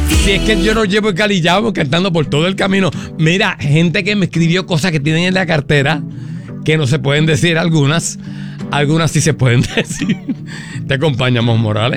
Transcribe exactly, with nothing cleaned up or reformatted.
Si es que yo no llevo el calillado cantando por todo el camino. Mira, gente que me escribió cosas que tienen en la cartera que no se pueden decir algunas. Algunas sí se pueden decir. Te acompañamos, Morales.